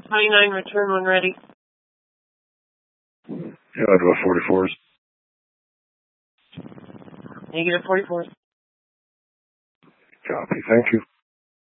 29, return when ready. Yeah, I'll do a 44s. Negative 44s. Copy, thank you.